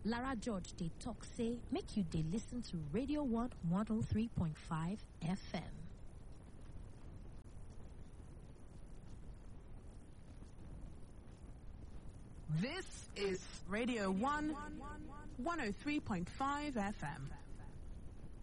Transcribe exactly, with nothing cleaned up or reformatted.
Lara George dey talk say make you dey listen to Radio one one oh three point five F M. This is Radio one one oh three point five F M.